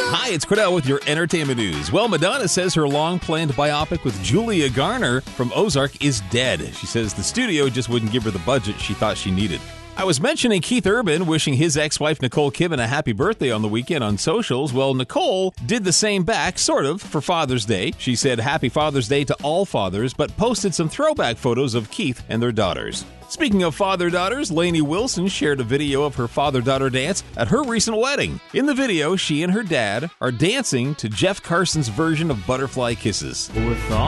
Hi, it's Cordell with your entertainment news. Well, Madonna says her long-planned biopic with Julia Garner from Ozark is dead. She says the studio just wouldn't give her the budget she thought she needed. I was mentioning Keith Urban wishing his ex-wife Nicole Kidman a happy birthday on the weekend on socials. Well, Nicole did the same back, sort of, for Father's Day. She said Happy Father's Day to all fathers, but posted some throwback photos of Keith and their daughters. Speaking of father-daughters, Lainey Wilson shared a video of her father-daughter dance at her recent wedding. In the video, she and her dad are dancing to Jeff Carson's version of Butterfly Kisses. With all